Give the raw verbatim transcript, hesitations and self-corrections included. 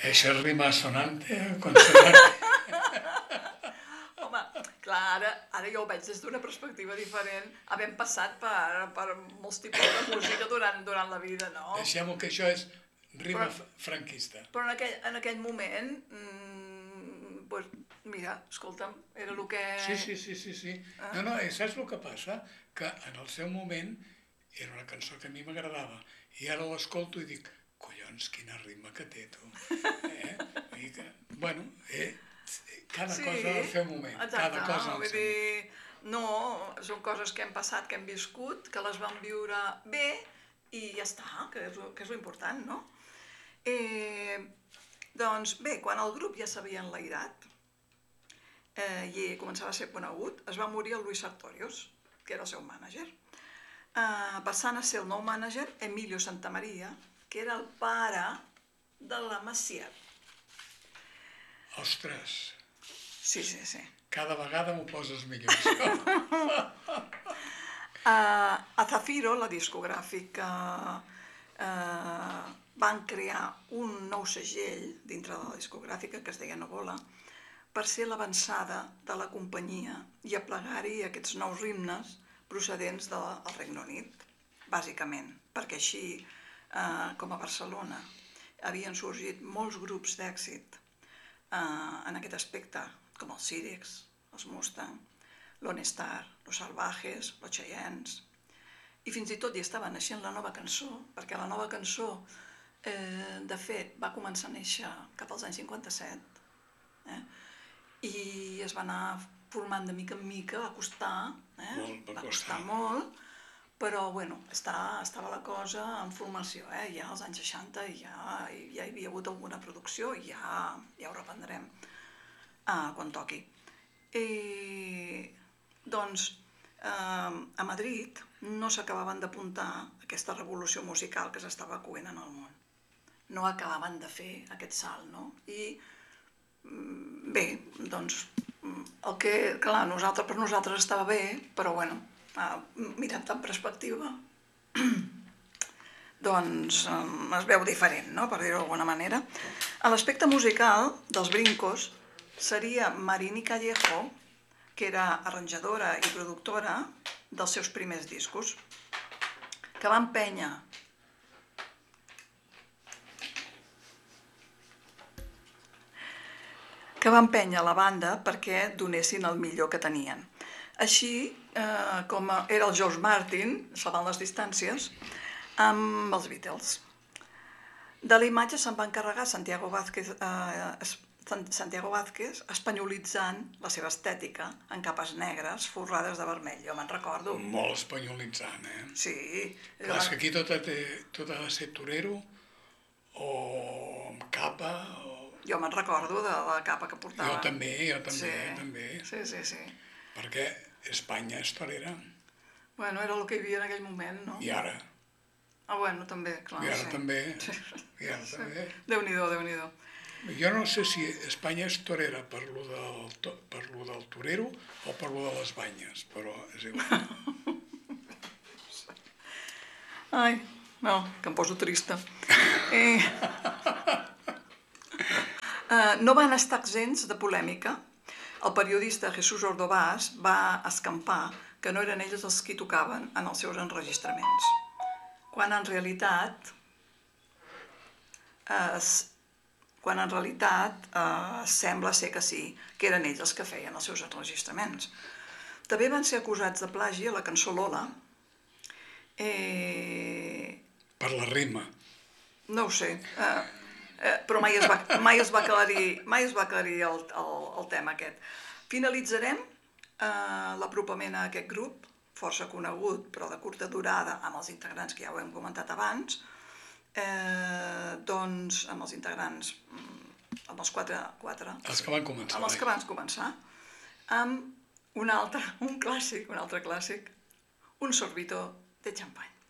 Això rima sonante, consonante. Home, clar, ara, ara jo ho veig des d'una perspectiva diferent, havent passat per, per molts tipus de música durant, durant la vida, no? Deixem-ho que això és rima Però- franquista. Però en aquell, en aquell moment, mm, pues, mira, escolta'm, era el que... Sí, sí, sí, sí, sí. No, no, i saps el que passa? Que en el seu moment era una cançó que a mi m'agradava i ara l'escolto i dic, collons, quina rima que té, tu. Eh? Vull dir que, bueno, eh, cada Sí, cosa al seu moment, exacte, cada cosa al vull seu moment. dir, no, són coses que hem passat, que hem viscut, que les vam viure bé i ja està, que és, que és l'important, no? Eh, doncs bé, quan el grup ja s'havia enlairat eh, i començava a ser conegut, es va morir el Luis Sartorius, que era el seu mànager, eh, passant a ser el nou mànager Emilio Santamaria, que era el pare de la Macià. Ostres, Sí, sí, sí. cada vegada m'ho poses millor. Uh, a Zafiro, la discogràfica, uh, van crear un nou segell dintre de la discogràfica que es deia Novola per ser l'avançada de la companyia i aplegar-hi aquests nous ritmes procedents del Regne Unit, bàsicament, perquè així, uh, com a Barcelona, havien sorgit molts grups d'èxit uh, en aquest aspecte, com els Sirex, els Mustang, l'Honestar, los Salvajes, los Cheyennes, i fins i tot hi estava naixent la nova cançó, perquè la nova cançó, eh, de fet, va començar a néixer cap als anys cinquanta-set, eh? I es va anar formant de mica en mica, va costar, eh? Molt, va va costar. costar molt, però bueno, està, estava la cosa en formació, eh? Ja als anys seixanta ja, ja hi havia hagut alguna producció i ja, ja ho reprendrem ah, quan toqui. I, doncs, eh, a Madrid no s'acabaven d'apuntar aquesta revolució musical que s'estava coent en el món. No acabaven de fer aquest salt, no? I bé, doncs, el que, clar, nosaltres, per nosaltres estava bé, però bueno, mirat en perspectiva, doncs es veu diferent, no?, per dir-ho d'alguna manera. A l'aspecte musical dels Brincos seria Marini Callejo, que era arranjadora i productora dels seus primers discos, que va empènyer que va empènyer la banda perquè donessin el millor que tenien. Així, eh, com era el George Martin, salvant les distàncies, amb els Beatles. De la imatge se'n va encarregar Santiago Vázquez, eh, Santiago Vázquez, espanyolitzant la seva estètica en capes negres forrades de vermell. Jo me'n recordo. Molt espanyolitzant, eh? Sí. Clar, és que aquí tot ha, de, tot ha de ser torero o amb capa o... Jo me'n recordo de la capa que portava. Jo també, jo també, sí. també. Sí, sí, sí. Perquè Espanya és torera. Bueno, era el que hi havia en aquell moment, no? I ara. Ah, bueno, també, clar. I ara sí. també. Sí. I ara Sí. també. Déu-n'hi-do, Déu-n'hi-do. Jo no sé si Espanya és torera per lo del, per lo del torero o per lo de les banyes, però és igual. Ai, no, que em poso trista. Eh, eh, no van estar exempts de polèmica. El periodista Jesús Ordovàs va escampar que no eren ells els qui tocaven en els seus enregistraments, quan en realitat eh, quan en realitat eh, sembla ser que sí, que eren ells els que feien els seus enregistraments. També van ser acusats de plagi a la cançó Lola. Eh... Per la rima. No ho sé, eh, eh, però mai es va, mai es va aclarir, mai es va aclarir el, el, el tema aquest. Finalitzarem eh, l'apropament a aquest grup, força conegut, però de curta durada, amb els integrants que ja ho hem comentat abans, Eh, doncs amb els integrants, amb els quatre, quatre Els que van començar. amb els que van començar, amb un altre, un clàssic, un altre clàssic, un sorbito de champany.